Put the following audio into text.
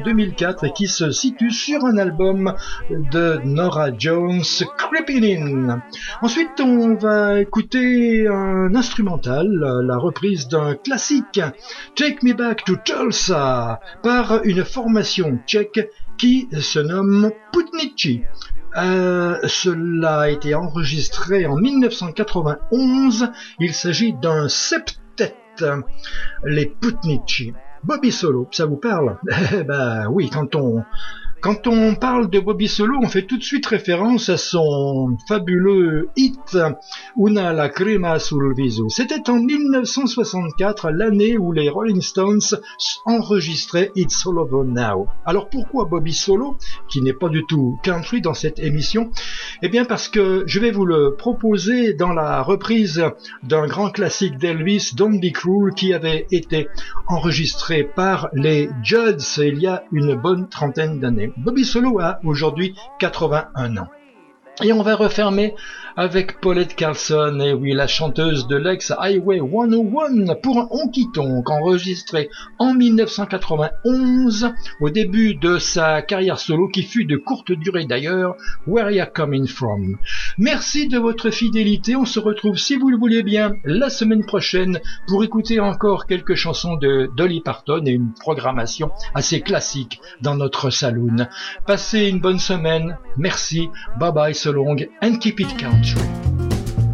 2004 et qui se situe sur un album de Norah Jones, Creeping In. Ensuite, on va écouter un instrumental, la reprise d'un classique, Take Me Back to Tulsa, par une formation tchèque qui se nomme Putnici. Cela a été enregistré en 1991. Il s'agit d'un septet, les Putnici. Bobby Solo, ça vous parle? Ben oui, quand on parle de Bobby Solo, on fait tout de suite référence à son fabuleux hit Una lacrima sul viso. C'était en 1964, l'année où les Rolling Stones enregistraient It's All Over Now. Alors pourquoi Bobby Solo, qui n'est pas du tout country dans cette émission? Eh bien parce que je vais vous le proposer dans la reprise d'un grand classique d'Elvis, Don't Be Cruel, qui avait été enregistré par les Judds il y a une bonne trentaine d'années. Bobby Solo a aujourd'hui 81 ans. Et on va refermer avec Paulette Carlson, et oui, la chanteuse de l'ex-Highway 101 pour un honky-tonk enregistré en 1991 au début de sa carrière solo qui fut de courte durée d'ailleurs, Where You Coming From. Merci de votre fidélité, on se retrouve si vous le voulez bien la semaine prochaine pour écouter encore quelques chansons de Dolly Parton et une programmation assez classique dans notre saloon. Passez une bonne semaine, merci, bye bye so long and keep it country.